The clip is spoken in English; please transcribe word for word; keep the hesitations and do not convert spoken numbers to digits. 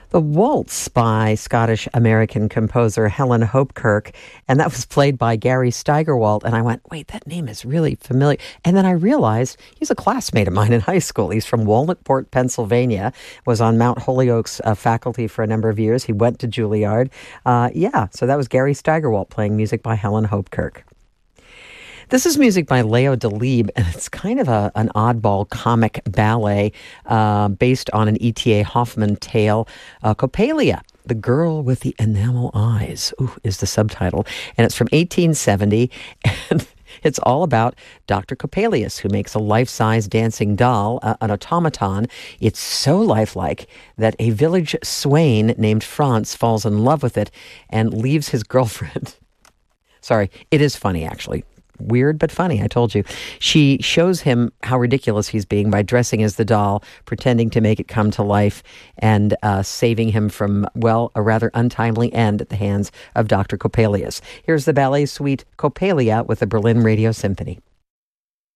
The Waltz by Scottish-American composer Helen Hopkirk, and that was played by Gary Steigerwalt, and I went, wait, that name is really familiar. And then I realized he's a classmate of mine in high school. He's from Walnutport, Pennsylvania, was on Mount Holyoke's uh, faculty for a number of years. He went to Juilliard. Uh, yeah, so that was Gary Steigerwalt playing music by Helen Hopkirk. This is music by Leo Delibes, and it's kind of a, an oddball comic ballet uh, based on an E T A Hoffman tale, uh, Coppelia, The Girl with the Enamel Eyes, ooh, is the subtitle. And it's from eighteen seventy, and it's all about Doctor Coppelius, who makes a life-size dancing doll, uh, an automaton. It's so lifelike that a village swain named Franz falls in love with it and leaves his girlfriend. Sorry, it is funny, actually. Weird but funny, I told you. She shows him how ridiculous he's being by dressing as the doll, pretending to make it come to life, and uh, saving him from, well, a rather untimely end at the hands of Doctor Coppelius. Here's the ballet suite Coppelia with the Berlin Radio Symphony.